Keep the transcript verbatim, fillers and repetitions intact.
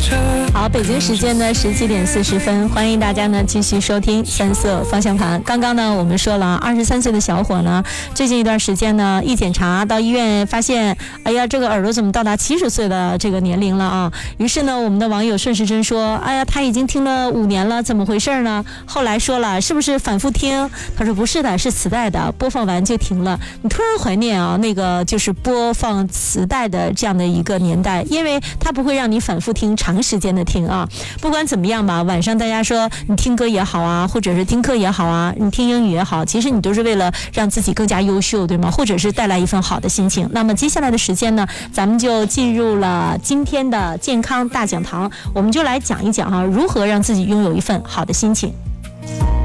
好，北京时间呢十七点四十分，欢迎大家呢继续收听三色方向盘。刚刚呢我们说了，二十三岁的小伙呢，最近一段时间呢一检查到医院发现，哎呀，这个耳朵怎么到达七十岁的这个年龄了啊？于是呢，我们的网友顺时针说，哎呀，他已经听了五年了，怎么回事呢？后来说了，是不是反复听？他说不是的，是磁带的，播放完就停了。你突然怀念啊，那个就是播放磁带的这样的一个年代，因为它不会让你反复听，长时间的听啊。不管怎么样吧，晚上大家说你听歌也好啊，或者是听课也好啊，你听英语也好，其实你都是为了让自己更加优秀，对吗？或者是带来一份好的心情。那么接下来的时间呢，咱们就进入了今天的健康大讲堂，我们就来讲一讲哈、啊，如何让自己拥有一份好的心情。